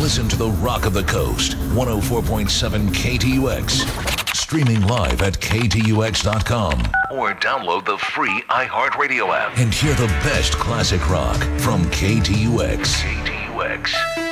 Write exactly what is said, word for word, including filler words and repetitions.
Listen to the Rock of the Coast, one oh four point seven K T U X. Streaming live at K T U X dot com. Or download the free iHeartRadio app. And hear the best classic rock from K T U X. K T U X.